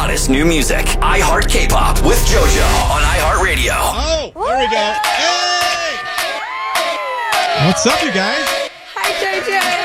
hottest new music. iHeart K-Pop with JoJo on iHeartRadio. Oh, there we go. Hey! What's up, you guys? Hi, JoJo.